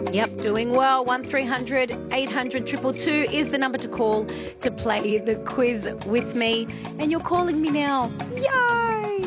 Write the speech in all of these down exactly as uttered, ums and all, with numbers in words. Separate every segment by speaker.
Speaker 1: Yep, doing well. one three hundred eight hundred two two two is the number to call to play the quiz with me. And you're calling me now. Yay!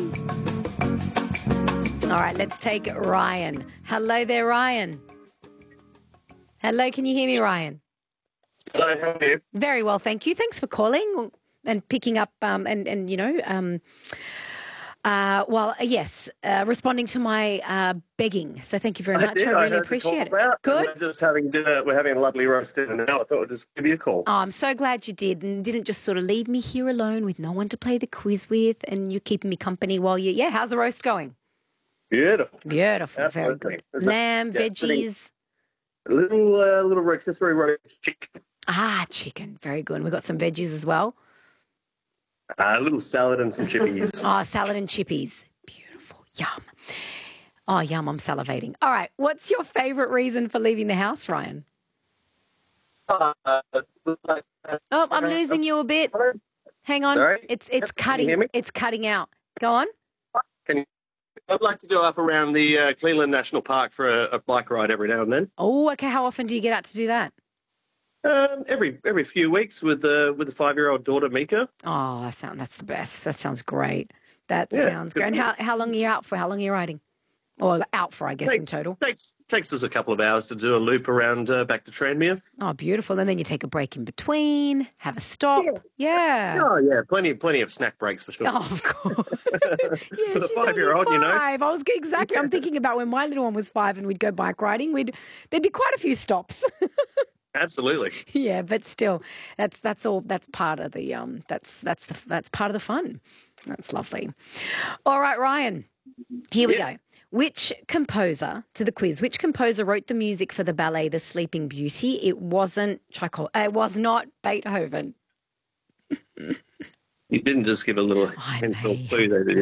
Speaker 1: All right, let's take Ryan. Hello there, Ryan. Hello, can you hear me, Ryan?
Speaker 2: Hello, how are you?
Speaker 1: Very well, thank you. Thanks for calling and picking up um, and, and, you know, um, uh, well, yes, uh, responding to my uh, begging. So thank you very
Speaker 2: I
Speaker 1: much.
Speaker 2: did.
Speaker 1: I
Speaker 2: I
Speaker 1: really
Speaker 2: heard the
Speaker 1: appreciate
Speaker 2: call
Speaker 1: it.
Speaker 2: about,
Speaker 1: Good.
Speaker 2: We're just having dinner. We're having a lovely roast dinner now. I thought I'd just give you a call.
Speaker 1: Oh, I'm so glad you did and didn't just sort of leave me here alone with no one to play the quiz with, and you're keeping me company while you, yeah, how's the roast going?
Speaker 2: Beautiful.
Speaker 1: Beautiful, very
Speaker 2: Absolutely.
Speaker 1: good.
Speaker 2: There's a-
Speaker 1: Lamb,
Speaker 2: yeah,
Speaker 1: veggies.
Speaker 2: A little, uh, little rotisserie roast chicken.
Speaker 1: Ah, chicken, very good. We've got some veggies as well.
Speaker 2: Uh, a little salad and some chippies.
Speaker 1: Oh, salad and chippies. Beautiful. Yum. Oh, yum, I'm salivating. All right, what's your favourite reason for leaving the house, Ryan?
Speaker 2: Uh,
Speaker 1: Oh, I'm losing you a bit. Hang on.
Speaker 2: Sorry?
Speaker 1: It's it's
Speaker 2: Yep, can you hear
Speaker 1: cutting.
Speaker 2: me?
Speaker 1: It's cutting out. Go on.
Speaker 2: Can you, I'd like to go up around the uh, Cleveland National Park for a, a bike ride every now and then.
Speaker 1: Oh, okay. How often do you get out to do that?
Speaker 2: Um, every every few weeks with the with the five year old daughter Mika.
Speaker 1: Oh, that sound, that's the best. That sounds great. That
Speaker 2: Yeah,
Speaker 1: sounds
Speaker 2: good
Speaker 1: great. And how, how long are you out for? How long are you riding? Or out for, I guess, in
Speaker 2: Takes,
Speaker 1: total.
Speaker 2: takes takes us a couple of hours to do a loop around uh, back to Tranmere.
Speaker 1: Oh, beautiful. And then you take a break in between, have a stop. Yeah.
Speaker 2: Oh yeah, plenty plenty of snack breaks for sure.
Speaker 1: Oh, of course. Yeah,
Speaker 2: For the
Speaker 1: she's
Speaker 2: five-year-old,
Speaker 1: only
Speaker 2: you know.
Speaker 1: five. I was exactly. I'm thinking about when my little one was five and we'd go bike riding. We'd there'd be quite a few stops.
Speaker 2: Absolutely.
Speaker 1: Yeah, but still, that's that's all. That's part of the um. That's that's the that's part of the fun. That's lovely. All right, Ryan. Here we
Speaker 2: Yeah.
Speaker 1: go. Which composer, to the quiz, which composer wrote the music for the ballet The Sleeping Beauty? It wasn't Tchaikovsky. It was not Beethoven.
Speaker 2: You didn't just give a little
Speaker 1: I
Speaker 2: hint or
Speaker 1: may
Speaker 2: clue there, did you?